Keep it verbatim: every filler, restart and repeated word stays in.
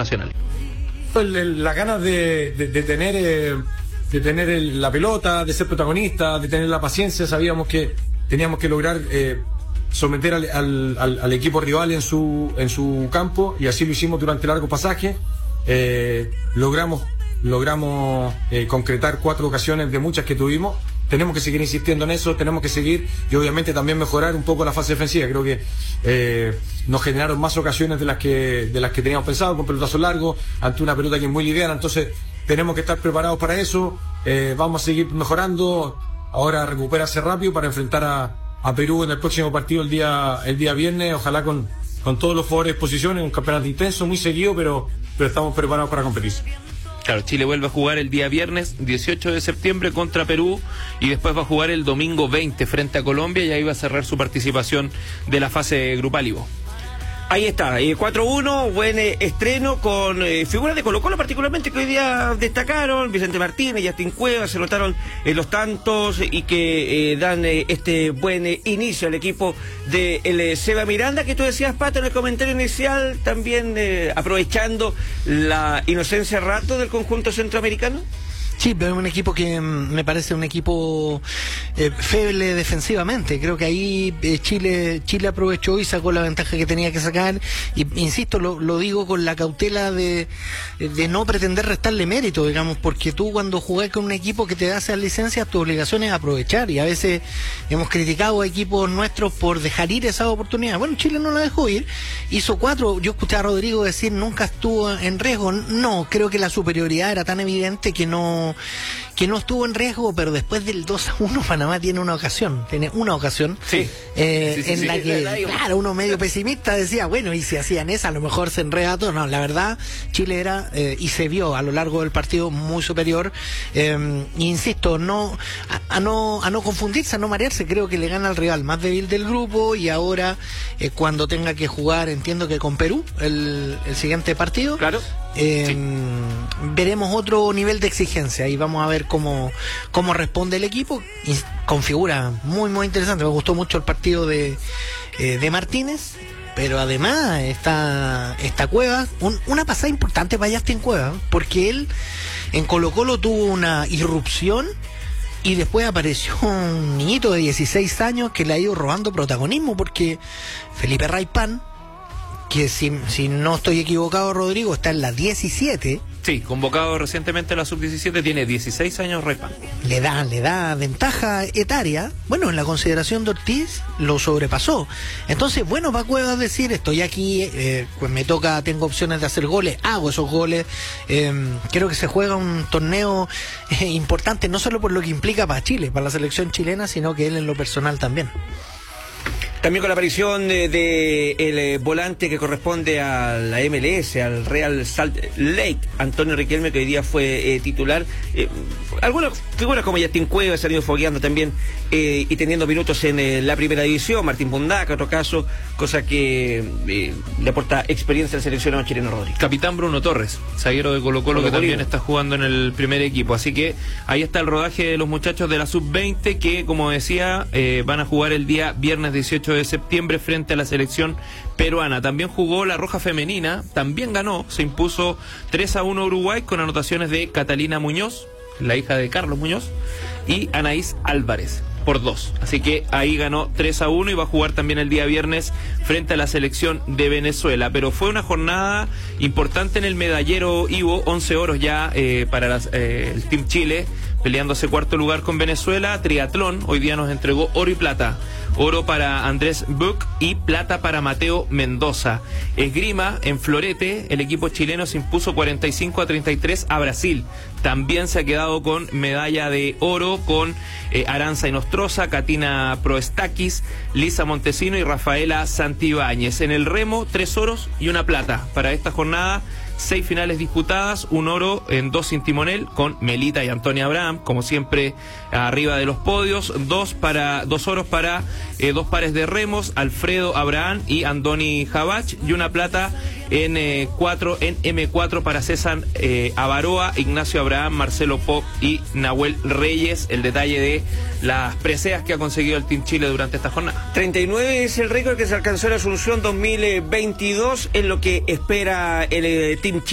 Nacional. El, el, las ganas de, de, de tener eh, de tener el, la pelota, de ser protagonista, de tener la paciencia. Sabíamos que teníamos que lograr eh, someter al, al, al, al equipo rival en su en su campo, y así lo hicimos durante largo pasaje. Eh, logramos logramos eh, concretar cuatro ocasiones de muchas que tuvimos. Tenemos que seguir insistiendo en eso, tenemos que seguir y obviamente también mejorar un poco la fase defensiva. Creo que eh, nos generaron más ocasiones de las que de las que teníamos pensado, con pelotazos largos, ante una pelota que es muy liviana. Entonces tenemos que estar preparados para eso. Eh, vamos a seguir mejorando. Ahora recuperarse rápido para enfrentar a, a Perú en el próximo partido el día el día viernes. Ojalá con, con todos los jugadores de posición, un campeonato intenso, muy seguido, pero, pero estamos preparados para competir. Claro, Chile vuelve a jugar el día viernes dieciocho de septiembre contra Perú y después va a jugar el domingo veinte frente a Colombia, y ahí va a cerrar su participación de la fase grupal. Ivo. Ahí está, eh, cuatro uno, buen eh, estreno con eh, figuras de Colo-Colo particularmente que hoy día destacaron, Vicente Martínez, Justin Cuevas, se notaron eh, los tantos y que eh, dan eh, este buen eh, inicio al equipo de el eh, Seba Miranda, que tú decías, Pato, en el comentario inicial, también eh, aprovechando la inocencia rato del conjunto centroamericano. Sí, pero es un equipo que me parece un equipo eh, feble defensivamente. Creo que ahí eh, Chile Chile aprovechó y sacó la ventaja que tenía que sacar. Y insisto, lo, lo digo con la cautela de, de no pretender restarle mérito, digamos, porque tú cuando jugás con un equipo que te da esas licencias, tu obligación es aprovechar. Y a veces hemos criticado a equipos nuestros por dejar ir esa oportunidad. Bueno, Chile no la dejó ir, hizo cuatro. Yo escuché a Rodrigo decir nunca estuvo en riesgo. No, creo que la superioridad era tan evidente que no que no estuvo en riesgo, pero después del dos a uno Panamá tiene una ocasión, tiene una ocasión sí. Eh, sí, sí, en sí, la sí, que, sí, claro, uno medio pesimista decía, bueno, y si hacían esa, a lo mejor se enreda todo. No, la verdad, Chile era, eh, y se vio a lo largo del partido muy superior, eh, insisto, no a, a no a no confundirse, a no marearse. Creo que le gana al rival más débil del grupo, y ahora, eh, cuando tenga que jugar, entiendo que con Perú, el, el siguiente partido, claro. Eh, sí. Veremos otro nivel de exigencia y vamos a ver cómo, cómo responde el equipo, y con figuras muy muy interesantes. Me gustó mucho el partido de, eh, de Martínez, pero además está, está Cuevas, un, una pasada importante para Justin Cuevas, porque él en Colo-Colo tuvo una irrupción y después apareció un niñito de dieciséis años que le ha ido robando protagonismo, porque Felipe Raypan, que si, si no estoy equivocado, Rodrigo, está en la diecisiete. Sí, convocado recientemente a la sub diecisiete, tiene dieciséis años Raypan. Le da, le da ventaja etaria. Bueno, en la consideración de Ortiz lo sobrepasó. Entonces, bueno, va Cuevas decir, estoy aquí, eh, pues me toca, tengo opciones de hacer goles, hago esos goles. Eh, creo que se juega un torneo eh, importante, no solo por lo que implica para Chile, para la selección chilena, sino que él en lo personal también. También con la aparición de, de el eh, volante que corresponde a la M L S, al Real Salt Lake, Antonio Riquelme, que hoy día fue eh, titular. Eh, algunas figuras como Justin Cuevas se han ido fogueando también eh, y teniendo minutos en eh, la primera división. Martín Bundaca, otro caso, cosa que eh, le aporta experiencia al seleccionado chileno Rodríguez. Capitán Bruno Torres, zaguero de Colo-Colo, que también está jugando en el primer equipo. Así que ahí está el rodaje de los muchachos de la sub veinte que, como decía, eh, van a jugar el día viernes dieciocho de septiembre frente a la selección peruana. También jugó la Roja Femenina, también ganó, se impuso tres a uno Uruguay con anotaciones de Catalina Muñoz, la hija de Carlos Muñoz, y Anaís Álvarez por dos. Así que ahí ganó tres a uno y va a jugar también el día viernes frente a la selección de Venezuela. Pero fue una jornada importante en el medallero, Ivo, once oros ya eh, para las, eh, el Team Chile, peleándose cuarto lugar con Venezuela. Triatlón, hoy día nos entregó oro y plata. Oro para Andrés Buck y plata para Mateo Mendoza. Esgrima, en florete, el equipo chileno se impuso cuarenta y cinco a treinta y tres a Brasil. También se ha quedado con medalla de oro con eh, Aranza Inostroza, Katina Proestakis, Lisa Montesino y Rafaela Santibáñez. En el remo, tres oros y una plata. Para esta jornada, seis finales disputadas, un oro en dos sin timonel con Melita y Antonia Abraham, como siempre arriba de los podios, dos para dos oros para eh, dos pares de remos, Alfredo Abraham y Andoni Javach, y una plata en eh, cuatro en eme cuatro para César eh, Avaroa, Ignacio Abraham, Marcelo Pop y Nahuel Reyes. El detalle de las preseas que ha conseguido el Team Chile durante esta jornada. treinta y nueve es el récord que se alcanzó en Asunción dos mil veintidós, en lo que espera el eh, Team Chile.